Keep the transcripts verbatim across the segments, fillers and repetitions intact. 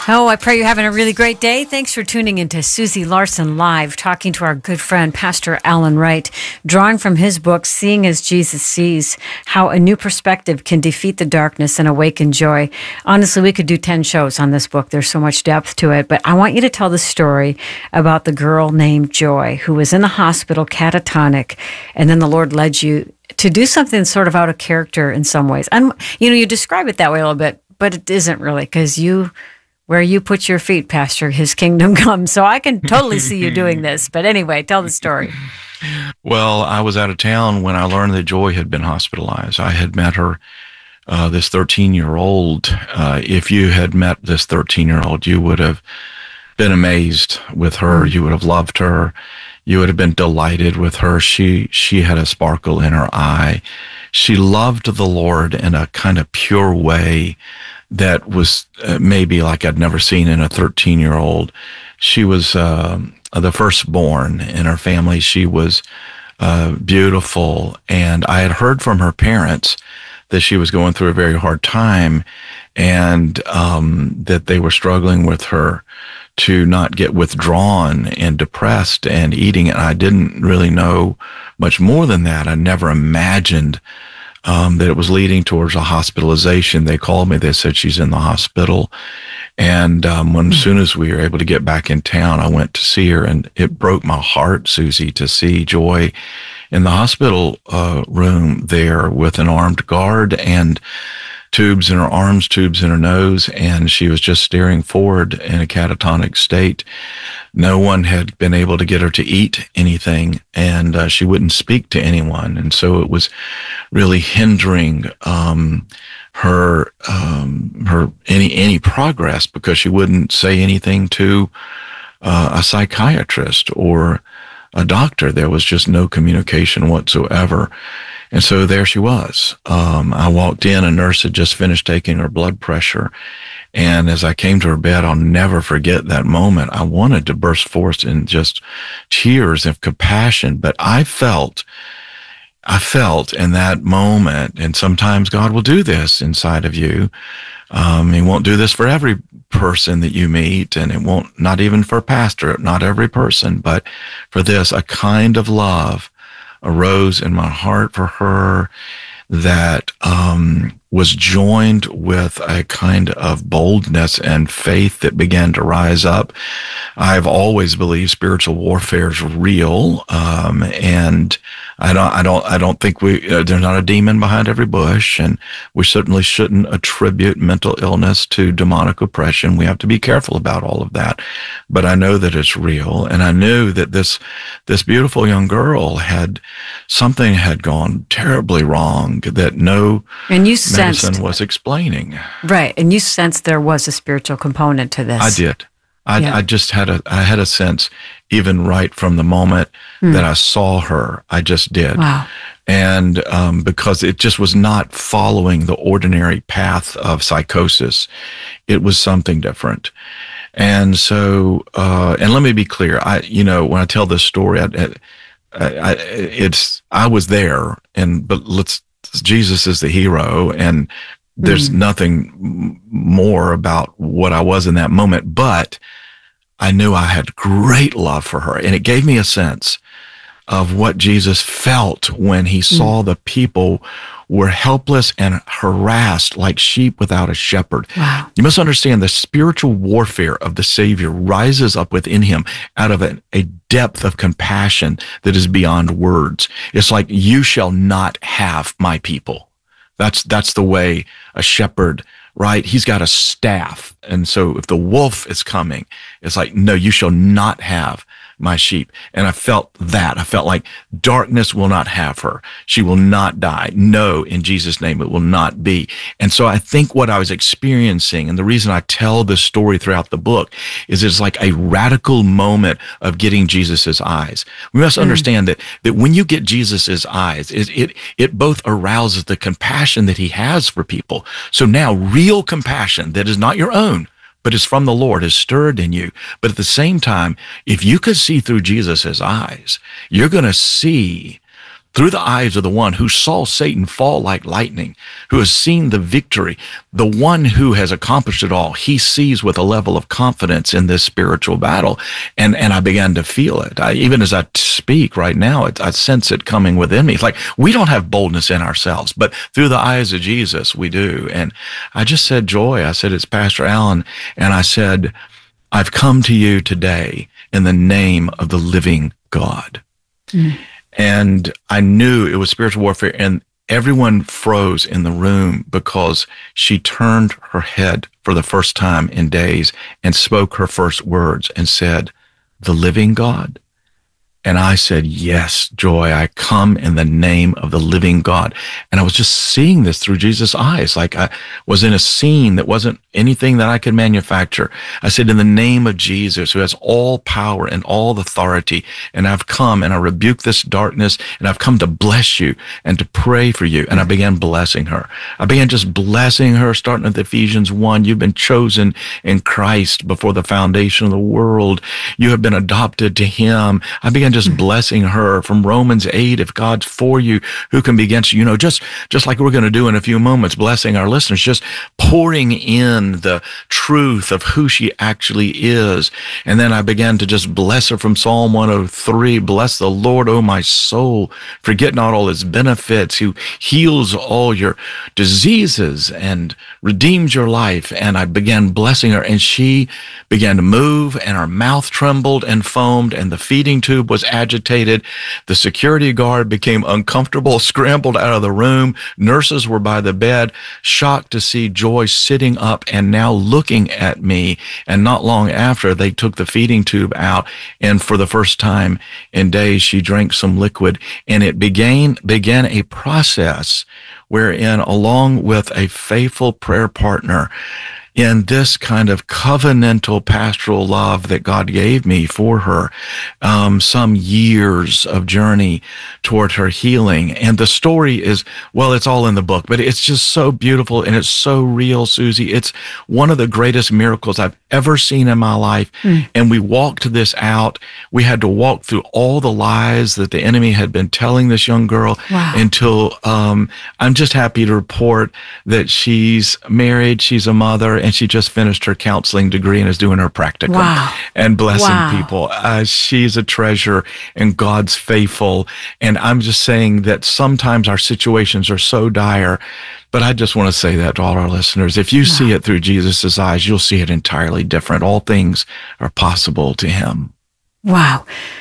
Oh, I pray you're having a really great day. Thanks for tuning into Susie Larson Live, talking to our good friend, Pastor Alan Wright, drawing from his book, Seeing as Jesus Sees, How a New Perspective Can Defeat the Darkness and Awaken Joy. Honestly, we could do ten shows on this book. There's so much depth to it. But I want you to tell the story about the girl named Joy, who was in the hospital catatonic, and then the Lord led you to do something sort of out of character in some ways. And, you know, you describe it that way a little bit, but it isn't really, because you... where you put your feet, Pastor, his kingdom comes. So I can totally see you doing this. But anyway, tell the story. Well, I was out of town when I learned that Joy had been hospitalized. I had met her, uh, this thirteen-year-old. Uh, if you had met this thirteen-year-old, you would have been amazed with her. You would have loved her. You would have been delighted with her. She, she had a sparkle in her eye. She loved the Lord in a kind of pure way that was uh, maybe like I'd never seen in a thirteen-year-old. She was uh, the firstborn in her family. She was uh, beautiful, and I had heard from her parents that she was going through a very hard time, and um, that they were struggling with her to not get withdrawn and depressed and eating. And I didn't really know much more than that. I never imagined Um, that it was leading towards a hospitalization. They called me. They said she's in the hospital. And um, when, as soon as we were able to get back in town, I went to see her, and it broke my heart, Susie, to see Joy in the hospital uh, room there with an armed guard and tubes in her arms, tubes in her nose, and she was just staring forward in a catatonic state. No one had been able to get her to eat anything, and uh, she wouldn't speak to anyone. And so it was really hindering um, her um, her any any progress, because she wouldn't say anything to uh, a psychiatrist or a doctor. There was just no communication whatsoever. And so there she was. Um, I walked in, a nurse had just finished taking her blood pressure. And as I came to her bed, I'll never forget that moment. I wanted to burst forth in just tears of compassion, but I felt, I felt in that moment, and sometimes God will do this inside of you. Um, he won't do this for every person that you meet, and it won't, not even for a pastor, not every person, but for this, a kind of love arose in my heart for her that um, was joined with a kind of boldness and faith that began to rise up. I've always believed spiritual warfare is real, um, and I don't, I don't, I don't think we. Uh, there's not a demon behind every bush, and we certainly shouldn't attribute mental illness to demonic oppression. We have to be careful about all of that. But I know that it's real, and I knew that this this beautiful young girl had something had gone terribly wrong that no and you medicine sensed, was explaining. Right, and you sensed there was a spiritual component to this. I did. I, yeah. I just had a, I had a sense, even right from the moment mm. that I saw her, I just did. Wow. And um, because it just was not following the ordinary path of psychosis, it was something different. And so, uh, and let me be clear, I, you know, when I tell this story, I, I, I it's, I was there, and, but let's, Jesus is the hero, and there's mm. nothing more about what I was in that moment, but I knew I had great love for her. And it gave me a sense of what Jesus felt when he mm. saw the people were helpless and harassed like sheep without a shepherd. Wow. You must understand the spiritual warfare of the Savior rises up within him out of a, a depth of compassion that is beyond words. It's like, you shall not have my people. That's, that's the way a shepherd, right? He's got a staff. And so if the wolf is coming, it's like, no, you shall not have my sheep. And I felt that. I felt like darkness will not have her. She will not die. No, in Jesus' name, it will not be. And so I think what I was experiencing, and the reason I tell this story throughout the book, is it's like a radical moment of getting Jesus's eyes. We must mm. understand that, that when you get Jesus's eyes, it, it, it both arouses the compassion that he has for people. So now real compassion that is not your own, but is from the Lord, is stirred in you. But at the same time, if you could see through Jesus's eyes, you're going to see through the eyes of the one who saw Satan fall like lightning, who has seen the victory, the one who has accomplished it all. He sees with a level of confidence in this spiritual battle. And, and I began to feel it. I, even as I speak right now, it, I sense it coming within me. It's like we don't have boldness in ourselves, but through the eyes of Jesus, we do. And I just said, Joy, I said, it's Pastor Alan. And I said, I've come to you today in the name of the living God. Mm. And I knew it was spiritual warfare, and everyone froze in the room because she turned her head for the first time in days and spoke her first words and said, the living God. And I said, yes, Joy, I come in the name of the living God. And I was just seeing this through Jesus' eyes, like I was in a scene that wasn't anything that I could manufacture. I said, in the name of Jesus, who has all power and all authority, and I've come and I rebuke this darkness, and I've come to bless you and to pray for you. And I began blessing her. I began just blessing her, starting with Ephesians one. You've been chosen in Christ before the foundation of the world. You have been adopted to him. I began just blessing her from Romans eight. If God's for you, who can be against you? You know, just, just like we're going to do in a few moments, blessing our listeners, just pouring in the truth of who she actually is. And then I began to just bless her from Psalm one oh three. Bless the Lord, O my soul. Forget not all his benefits, who heals all your diseases and redeems your life. And I began blessing her, and she began to move, and her mouth trembled and foamed, and the feeding tube was agitated. The security guard became uncomfortable, scrambled out of the room. Nurses were by the bed, shocked to see Joy sitting up and now looking at me. And not long after, they took the feeding tube out, and for the first time in days, she drank some liquid. And it began, began a process wherein, along with a faithful prayer partner, in this kind of covenantal pastoral love that God gave me for her, um, some years of journey toward her healing. And the story is, well, it's all in the book, but it's just so beautiful and it's so real, Susie. It's one of the greatest miracles I've ever seen in my life. Mm. And we walked this out. We had to walk through all the lies that the enemy had been telling this young girl. Wow. Until um, I'm just happy to report that she's married, she's a mother, and she just finished her counseling degree and is doing her practicum. Wow. And blessing wow. people. Uh, she's a treasure, and God's faithful. And I'm just saying that sometimes our situations are so dire, but I just want to say that to all our listeners. If you wow. see it through Jesus' eyes, you'll see it entirely different. All things are possible to him. Wow.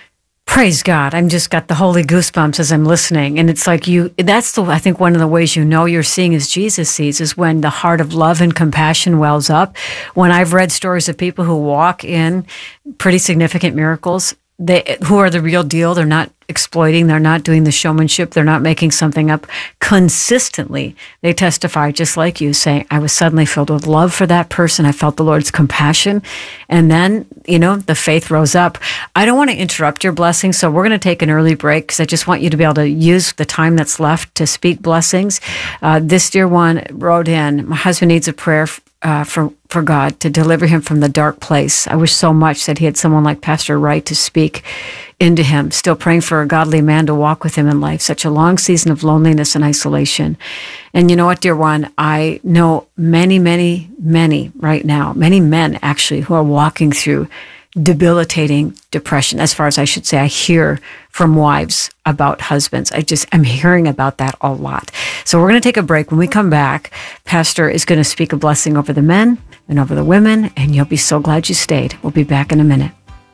Praise God. I'm just got the holy goosebumps as I'm listening. And it's like you, that's the, I think one of the ways you know you're seeing as Jesus sees is when the heart of love and compassion wells up. When I've read stories of people who walk in pretty significant miracles, they, who are the real deal. They're not exploiting. They're not doing the showmanship. They're not making something up. Consistently, they testify just like you, saying, I was suddenly filled with love for that person. I felt the Lord's compassion. And then, you know, the faith rose up. I don't want to interrupt your blessing, so we're going to take an early break because I just want you to be able to use the time that's left to speak blessings. Uh, this dear one wrote in, my husband needs a prayer Uh, for, for God to deliver him from the dark place. I wish so much that he had someone like Pastor Wright to speak into him. Still praying for a godly man to walk with him in life. Such a long season of loneliness and isolation. And you know what, dear one? I know many, many, many right now, many men actually who are walking through debilitating depression. As far as I should say, I hear from wives about husbands. I just, I'm hearing about that a lot. So we're going to take a break. When we come back, Pastor is going to speak a blessing over the men and over the women, and you'll be so glad you stayed. We'll be back in a minute.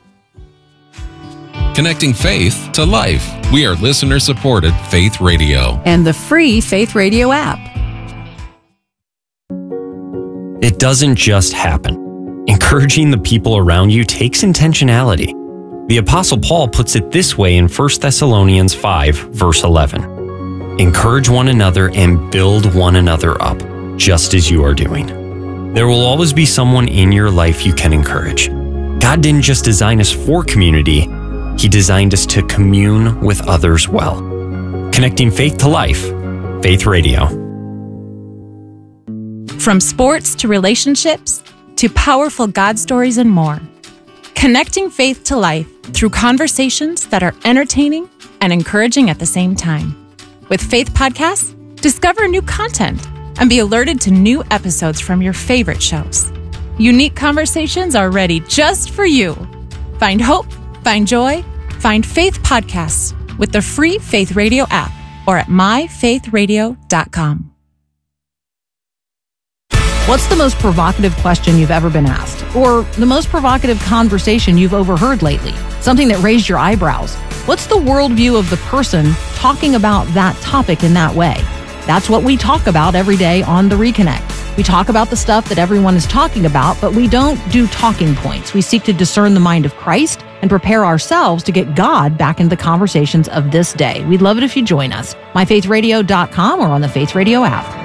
Connecting faith to life. We are listener-supported Faith Radio. And the free Faith Radio app. It doesn't just happen. Encouraging the people around you takes intentionality. The Apostle Paul puts it this way in First Thessalonians five, verse eleven. Encourage one another and build one another up, just as you are doing. There will always be someone in your life you can encourage. God didn't just design us for community, He designed us to commune with others well. Connecting faith to life, Faith Radio. From sports to relationships, to powerful God stories and more. Connecting faith to life through conversations that are entertaining and encouraging at the same time. With Faith Podcasts, discover new content and be alerted to new episodes from your favorite shows. Unique conversations are ready just for you. Find hope, find joy, find Faith Podcasts with the free Faith Radio app or at my faith radio dot com. What's the most provocative question you've ever been asked? Or the most provocative conversation you've overheard lately? Something that raised your eyebrows? What's the worldview of the person talking about that topic in that way? That's what we talk about every day on The Reconnect. We talk about the stuff that everyone is talking about, but we don't do talking points. We seek to discern the mind of Christ and prepare ourselves to get God back into the conversations of this day. We'd love it if you join us. my faith radio dot com or on the Faith Radio app.